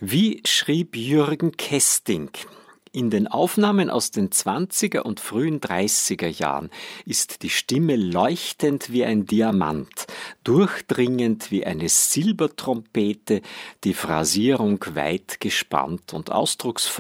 Wie schrieb Jürgen Kesting? In den Aufnahmen aus den 20er und frühen 30er Jahren ist die Stimme leuchtend wie ein Diamant, durchdringend wie eine Silbertrompete, die Phrasierung weit gespannt und ausdrucksvoll